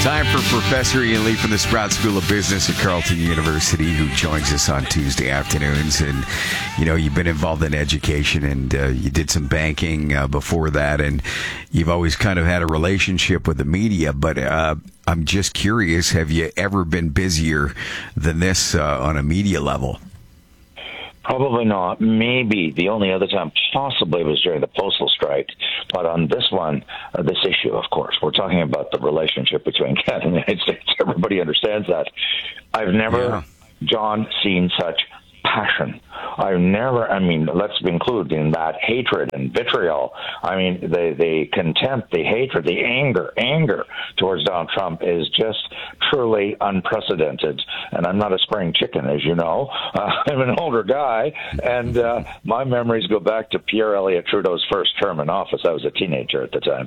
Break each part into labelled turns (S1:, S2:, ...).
S1: Time for Professor Ian Lee from the Sprout School of Business at Carleton University, who joins us on Tuesday afternoons. And, you know, you've been involved in education, and you did some banking before that, and you've always kind of had a relationship with the media. But I'm just curious, have you ever been busier than this on a media level?
S2: Probably not. Maybe the only other time possibly was during the postal strike. But on this one, this issue, of course, we're talking about the relationship between Canada and the United States. Everybody understands that. I've never, John, seen such passion. I've never, let's include in that hatred and vitriol. The contempt, the hatred, the anger towards Donald Trump is just truly unprecedented. And I'm not a spring chicken, as you know. I'm an older guy, and my memories go back to Pierre Elliott Trudeau's first term in office. I was a teenager at the time.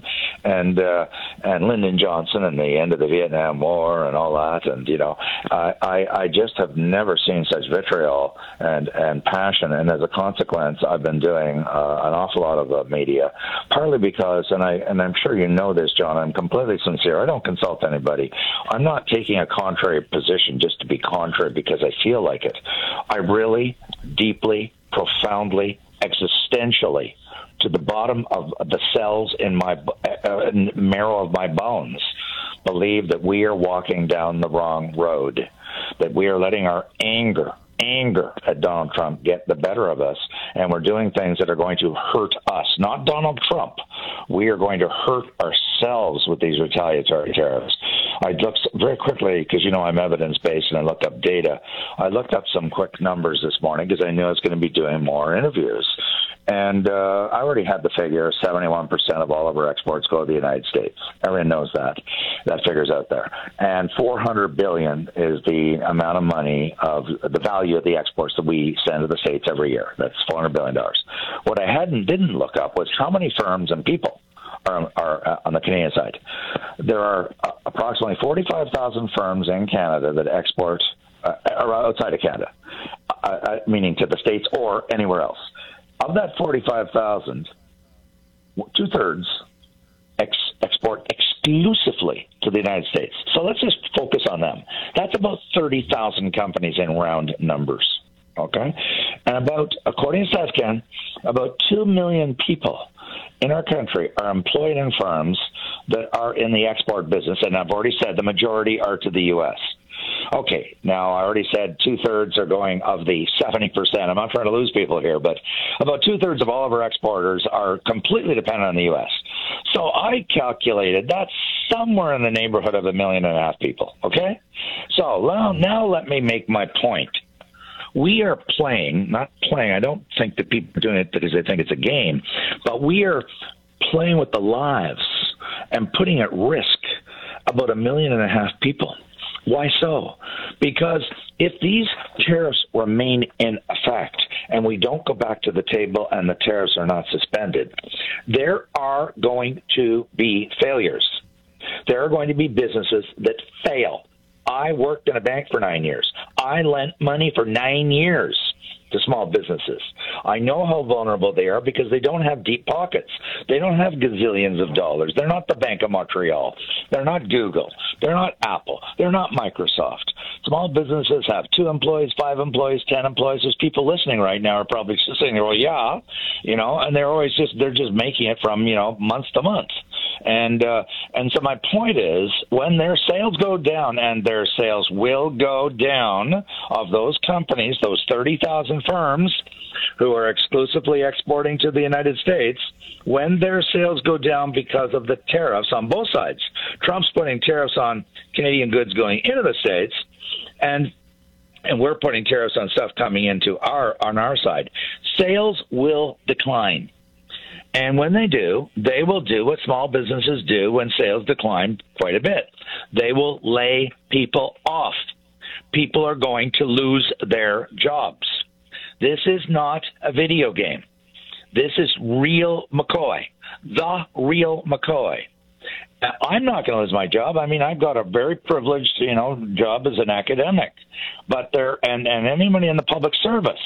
S2: And Lyndon Johnson and the end of the Vietnam War and all that. And, you know, I just have never seen such vitriol and passion, and as a consequence, I've been doing an awful lot of media, partly because, and I'm sure you know this, John, I'm completely sincere. I don't consult anybody. I'm not taking a contrary position just to be contrary because I feel like it. I really, deeply, profoundly, existentially, to the bottom of the cells in my marrow of my bones, believe that we are walking down the wrong road, that we are letting our anger at Donald Trump get the better of us, and we're doing things that are going to hurt us, not Donald Trump. We are going to hurt ourselves with these retaliatory tariffs. I looked very quickly, because you know I'm evidence-based, and I looked up data. I looked up some quick numbers this morning because I knew I was going to be doing more interviews. And I already had the figure, 71% of all of our exports go to the United States. Everyone knows that. That figure's out there. And $400 billion is the amount of money of the value of the exports that we send to the States every year. That's $400 billion. What I didn't look up was how many firms and people are on the Canadian side. There are approximately 45,000 firms in Canada that export outside of Canada, meaning to the States or anywhere else. Of that 45,000, two-thirds export exclusively to the United States. So let's just focus on them. That's about 30,000 companies in round numbers, okay? And according to StatsCan, about 2 million people in our country are employed in firms that are in the export business, and I've already said the majority are to the U.S. Okay, now I already said two-thirds are going of the 70%. I'm not trying to lose people here, but about two-thirds of all of our exporters are completely dependent on the U.S. So I calculated that's somewhere in the neighborhood of 1.5 million people, okay? So now let me make my point. We are not playing, I don't think that people are doing it because they think it's a game, but we are playing with the lives and putting at risk about 1.5 million people. Why so? Because if these tariffs remain in effect and we don't go back to the table and the tariffs are not suspended, there are going to be failures. There are going to be businesses that fail. I worked in a bank for 9 years. I lent money for 9 years to small businesses. I know how vulnerable they are because they don't have deep pockets. They don't have gazillions of dollars. They're not the Bank of Montreal. They're not Google. They're not Apple. They're not Microsoft. Small businesses have 2 employees, 5 employees, 10 employees. There's people listening right now are probably just saying, well, yeah, you know, and they're just making it from, you know, month to month. And so my point is, when their sales go down, and their sales will go down, of those companies, those 30,000 firms who are exclusively exporting to the United States, when their sales go down because of the tariffs on both sides, Trump's putting tariffs on Canadian goods going into the States, and we're putting tariffs on stuff coming into on our side, sales will decline. And when they do, they will do what small businesses do when sales decline quite a bit. They will lay people off. People are going to lose their jobs. This is not a video game. This is real McCoy, the real McCoy. I'm not going to lose my job. I mean, I've got a very privileged, you know, job as an academic, but and anybody in the public service.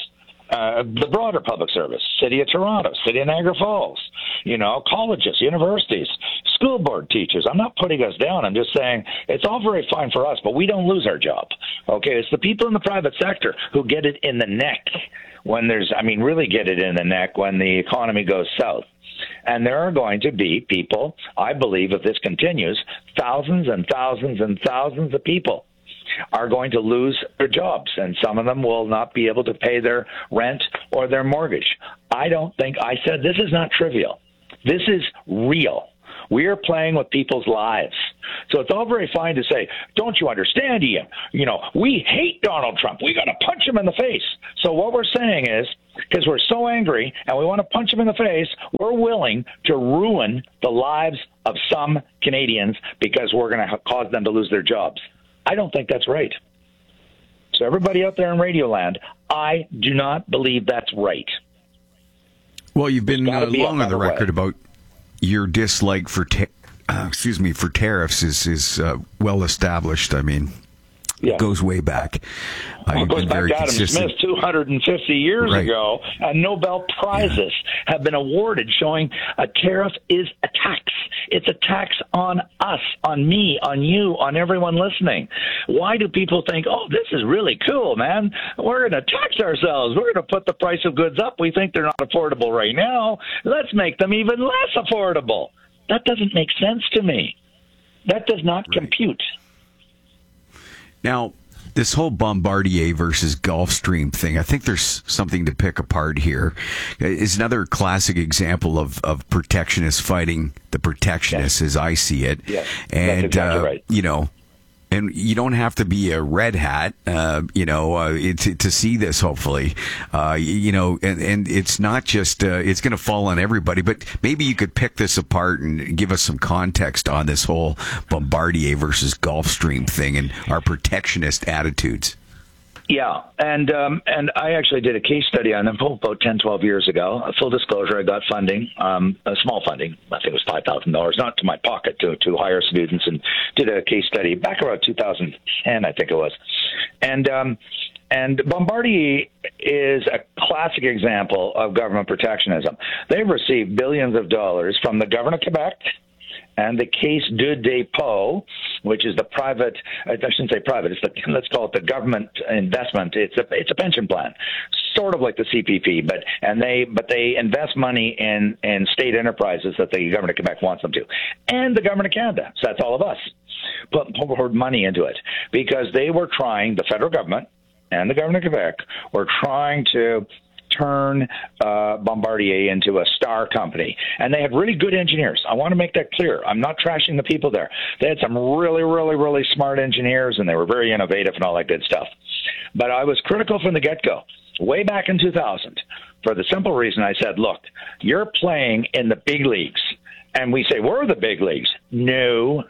S2: The broader public service, City of Toronto, City of Niagara Falls, you know, colleges, universities, school board teachers. I'm not putting us down. I'm just saying it's all very fine for us, but we don't lose our job. Okay, it's the people in the private sector who get it in the neck when really get it in the neck when the economy goes south. And there are going to be people, I believe, if this continues, thousands and thousands and thousands of people are going to lose their jobs, and some of them will not be able to pay their rent or their mortgage. I said this is not trivial. This is real. We are playing with people's lives. So it's all very fine to say, don't you understand, Ian? We hate Donald Trump. We got to punch him in the face. So what we're saying is, because we're so angry and we want to punch him in the face, we're willing to ruin the lives of some Canadians because we're going to cause them to lose their jobs. I don't think that's right. So everybody out there in Radio Land, I do not believe that's right.
S1: Well, you've been long on the record about your dislike for tariffs is well established. I mean, it goes way back.
S2: It goes back to Adam Smith 250 years ago, and Nobel Prizes have been awarded showing a tariff is a tax. It's a tax on us, on me, on you, on everyone listening. Why do people think, this is really cool, man? We're going to tax ourselves. We're going to put the price of goods up. We think they're not affordable right now. Let's make them even less affordable. That doesn't make sense to me. That does not compute.
S1: Now, this whole Bombardier versus Gulfstream thing, I think there's something to pick apart here. It's another classic example of protectionists fighting the protectionists, as I see it.
S2: Yes,
S1: and,
S2: that's exactly right.
S1: And you don't have to be a red hat, to see this, hopefully. And it's not just, it's going to fall on everybody, but maybe you could pick this apart and give us some context on this whole Bombardier versus Gulfstream thing and our protectionist attitudes.
S2: Yeah, and I actually did a case study on them about 10, 12 years ago. Full disclosure, I got funding, a small funding, I think it was $5,000, not to my pocket, to hire students, and did a case study back around 2010, I think it was. And Bombardier is a classic example of government protectionism. They've received billions of dollars from the government of Quebec and the Caisse de dépôt, which is the private, I shouldn't say private, let's call it the government investment. It's a pension plan, sort of like the CPP, but they invest money in state enterprises that the government of Quebec wants them to. And the government of Canada, so that's all of us, poured money into it because they were trying, the federal government and the government of Quebec were trying to turn Bombardier into a star company. And they had really good engineers. I want to make that clear. I'm not trashing the people there. They had some really, really, really smart engineers, and they were very innovative and all that good stuff. But I was critical from the get-go, way back in 2000, for the simple reason I said, look, you're playing in the big leagues. And we say, we're the big leagues. No.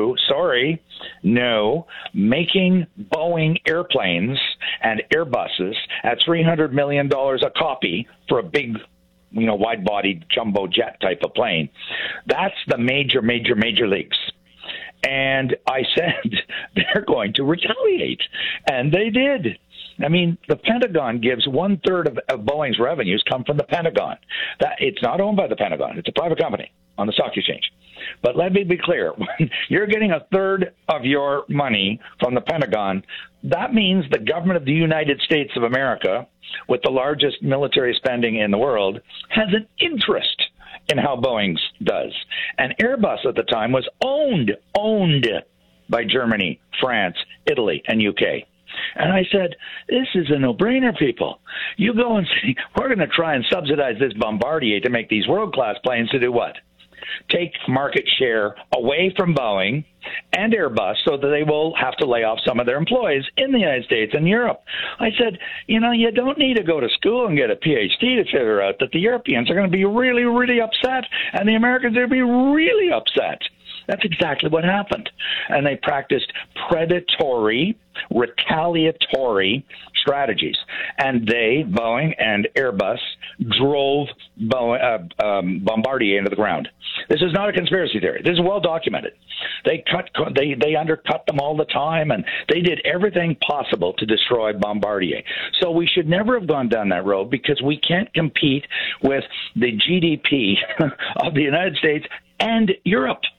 S2: Making Boeing airplanes and Airbuses at $300 million a copy for a big, wide-bodied jumbo jet type of plane. That's the major leagues. And I said, they're going to retaliate. And they did. I mean, the Pentagon gives 1/3 of Boeing's revenues come from the Pentagon. It's not owned by the Pentagon. It's a private company on the stock exchange. But let me be clear. When you're getting 1/3 of your money from the Pentagon, that means the government of the United States of America, with the largest military spending in the world, has an interest in how Boeing's does. And Airbus at the time was owned by Germany, France, Italy, and UK. And I said, this is a no-brainer, people. You go and say, we're going to try and subsidize this Bombardier to make these world-class planes to do what? Take market share away from Boeing and Airbus so that they will have to lay off some of their employees in the United States and Europe. I said, you don't need to go to school and get a PhD to figure out that the Europeans are going to be really, really upset and the Americans are going to be really upset. That's exactly what happened. And they practiced predatory, retaliatory strategies. And Boeing and Airbus, drove Bombardier into the ground. This is not a conspiracy theory. This is well documented. They undercut them all the time, and they did everything possible to destroy Bombardier. So we should never have gone down that road because we can't compete with the GDP of the United States and Europe.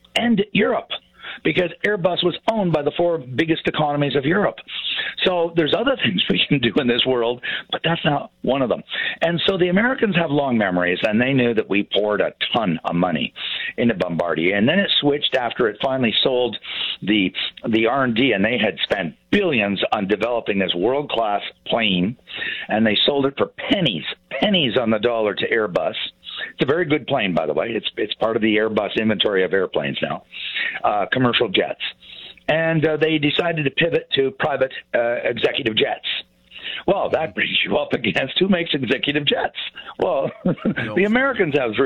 S2: and Europe, because Airbus was owned by the four biggest economies of Europe. So there's other things we can do in this world, but that's not one of them. And so the Americans have long memories, and they knew that we poured a ton of money into Bombardier. And then it switched after it finally sold the R&D, and they had spent billions on developing this world-class plane, and they sold it for pennies on the dollar to Airbus. It's a very good plane, by the way. It's part of the Airbus inventory of airplanes now, commercial jets. And they decided to pivot to private executive jets. Well, that brings you up against who makes executive jets. Well, the Americans have